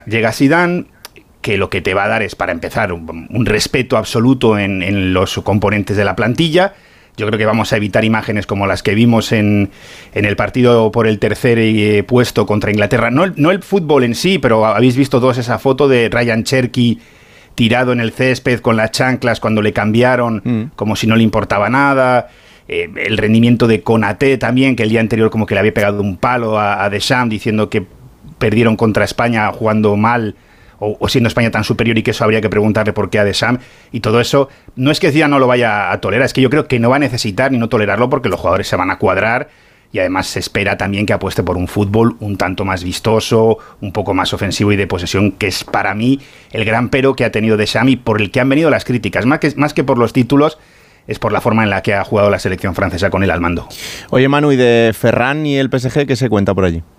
Llega Zidane, que lo que te va a dar es, para empezar, un respeto absoluto en los componentes de la plantilla. Yo creo que vamos a evitar imágenes como las que vimos en el partido por el tercer puesto contra Inglaterra. No el fútbol en sí, pero habéis visto todos esa foto de Ryan Cherky tirado en el césped con las chanclas cuando le cambiaron, como si no le importaba nada. El rendimiento de Konaté también, que el día anterior como que le había pegado un palo a Deschamps diciendo que perdieron contra España jugando mal, o siendo España tan superior, y que eso habría que preguntarle por qué a Deschamps, y todo eso. No es que Zidane no lo vaya a tolerar, es que yo creo que no va a necesitar ni no tolerarlo, porque los jugadores se van a cuadrar, y además se espera también que apueste por un fútbol un tanto más vistoso, un poco más ofensivo y de posesión, que es para mí el gran pero que ha tenido Deschamps y por el que han venido las críticas, más que por los títulos, es por la forma en la que ha jugado la selección francesa con él al mando. Oye, Manu, ¿y de Ferran y el PSG qué se cuenta por allí?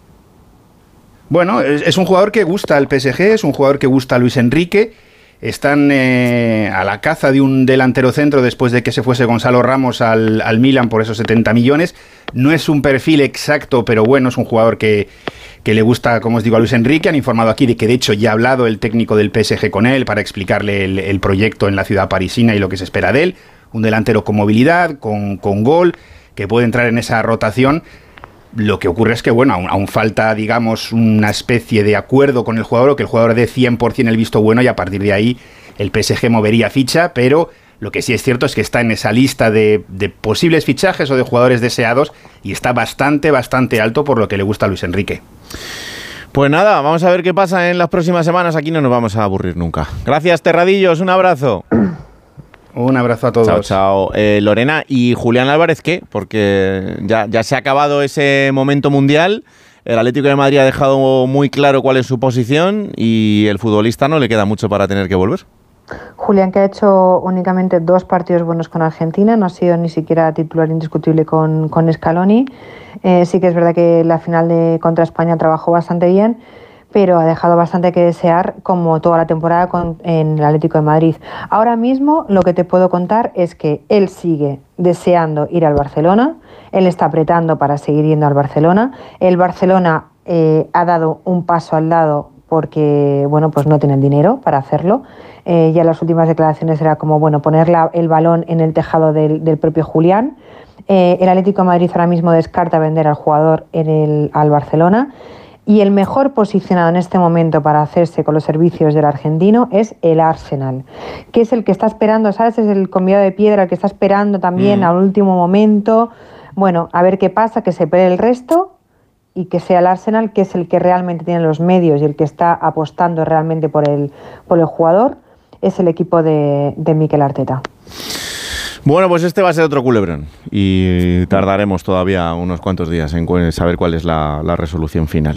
Bueno, es un jugador que gusta al PSG, es un jugador que gusta a Luis Enrique. Están a la caza de un delantero centro después de que se fuese Gonzalo Ramos al Milan por esos 70 millones. No es un perfil exacto, pero bueno, es un jugador que le gusta, como os digo, a Luis Enrique. Han informado aquí de que de hecho ya ha hablado el técnico del PSG con él para explicarle el proyecto en la ciudad parisina y lo que se espera de él. Un delantero con movilidad, con gol, que puede entrar en esa rotación. Lo que ocurre es que, bueno, aún falta, digamos, una especie de acuerdo con el jugador, o que el jugador dé 100% el visto bueno, y a partir de ahí el PSG movería ficha, pero lo que sí es cierto es que está en esa lista de posibles fichajes o de jugadores deseados, y está bastante alto por lo que le gusta a Luis Enrique. Pues nada, vamos a ver qué pasa en las próximas semanas. Aquí no nos vamos a aburrir nunca. Gracias, Terradillos, un abrazo. Un abrazo a todos. Chao, chao. Lorena, ¿y Julián Álvarez qué? Porque ya se ha acabado ese momento mundial. El Atlético de Madrid ha dejado muy claro cuál es su posición y el futbolista no le queda mucho para tener que volver. Julián, que ha hecho únicamente 2 partidos buenos con Argentina, no ha sido ni siquiera titular indiscutible con Scaloni. Sí que es verdad que la final contra España trabajó bastante bien, pero ha dejado bastante que desear, como toda la temporada en el Atlético de Madrid. Ahora mismo lo que te puedo contar es que él sigue deseando ir al Barcelona, él está apretando para seguir yendo al Barcelona. El Barcelona ha dado un paso al lado porque, bueno, pues no tiene el dinero para hacerlo. Ya las últimas declaraciones era como, bueno, poner el balón en el tejado del propio Julián. El Atlético de Madrid ahora mismo descarta vender al jugador al Barcelona. Y el mejor posicionado en este momento para hacerse con los servicios del argentino es el Arsenal, que es el que está esperando, ¿sabes? Es el convidado de piedra, el que está esperando también al último momento. Bueno, a ver qué pasa, que se pelee el resto y que sea el Arsenal, que es el que realmente tiene los medios y el que está apostando realmente por el jugador, es el equipo de Mikel Arteta. Bueno, pues este va a ser otro culebrón y tardaremos todavía unos cuantos días en saber cuál es la resolución final.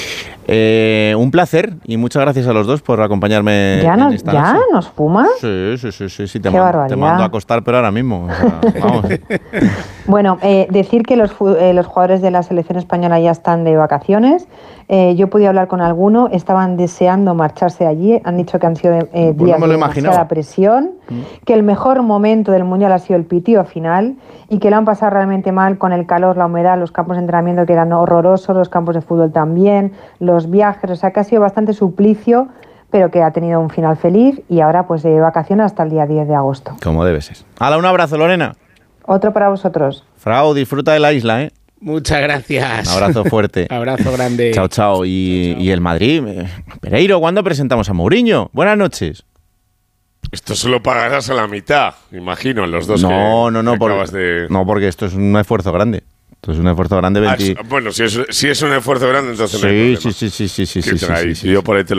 Un placer y muchas gracias a los dos por acompañar-me en esta noche. ¿Ya nos fumas? Sí, te mando a acostar, pero ahora mismo. O sea, vamos. Bueno, decir que los jugadores de la selección española ya están de vacaciones. Yo pude hablar con alguno, estaban deseando marcharse allí, han dicho que han sido días de demasiada presión, que el mejor momento del Mundial ha sido el pitido final y que lo han pasado realmente mal con el calor, la humedad, los campos de entrenamiento que eran horrorosos, los campos de fútbol también, los viajes, o sea que ha sido bastante suplicio, pero que ha tenido un final feliz y ahora pues de vacaciones hasta el día 10 de agosto. Como debe ser. ¡Hala, un abrazo, Lorena! Otro para vosotros. Frau, disfruta de la isla, ¿eh? Muchas gracias. Un abrazo fuerte. Abrazo grande. Chao, chao. Y el Madrid. Pereiro, ¿cuándo presentamos a Mourinho? Buenas noches. Esto se lo pagarás a la mitad, imagino, los dos No, porque esto es un esfuerzo grande. Esto es un esfuerzo grande. Bueno, si es un esfuerzo grande, entonces no hay problema. Sí. Yo por ahí te lo